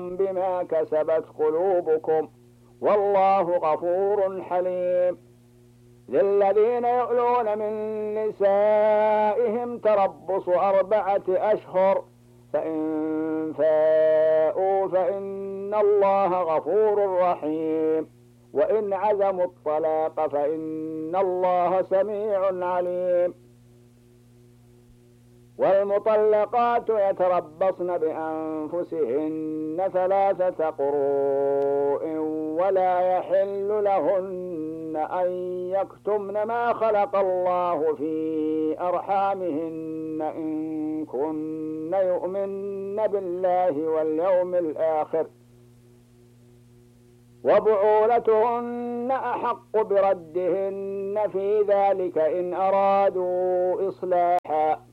بما كسبت قلوبكم والله غفور حليم. للذين يؤلون من نسائهم تربص 4 أشهر فإن فاءوا فإن الله غفور رحيم. وإن عزموا الطلاق فإن الله سميع عليم. والمطلقات يتربصن بأنفسهن 3 قروء ولا يحل لهن أن يكتمن ما خلق الله في أرحامهن إن كن يؤمن بالله واليوم الآخر وبعولتهن أحق بردهن في ذلك إن أرادوا إصلاحا